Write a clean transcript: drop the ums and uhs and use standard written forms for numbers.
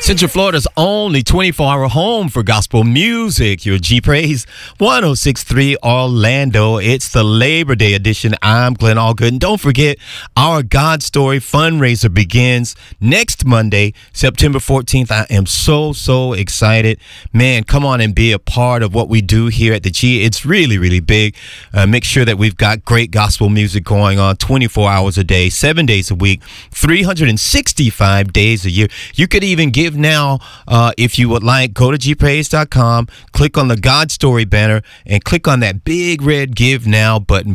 Central Florida's only 24-hour home for gospel music. Your G Praise 106.3 Orlando. It's the Labor Day edition. I'm Glenn Allgood. And don't forget, our God Story fundraiser begins next Monday, September 14th. I am so excited. Man, come on and be a part of what we do here at the G. It's really big. Make sure that we've got great gospel music going on 24 hours a day, 7 days a week, 365 days a year. You could even give now if you would like. Go to gpraise.com, click on the God Story banner, and click on that big red Give Now button